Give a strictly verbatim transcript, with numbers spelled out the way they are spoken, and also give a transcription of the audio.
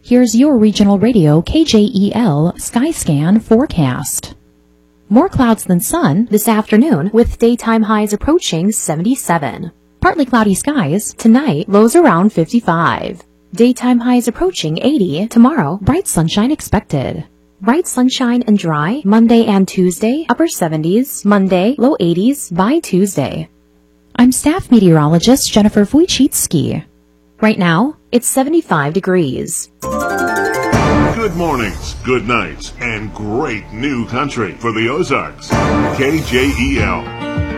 Here's your regional radio K J E L Skyscan forecast. More clouds than sun this afternoon with daytime highs approaching seventy-seven. Partly cloudy skies tonight, lows around fifty-five. Daytime highs approaching eighty. Tomorrow, bright sunshine expected. Bright sunshine and dry Monday and Tuesday, upper seventies. Monday, low eighties by Tuesday. I'm staff meteorologist Jennifer Wojcicki. Right now, it's seventy-five degrees. Good mornings, good nights, and great new country for the Ozarks. K J E L.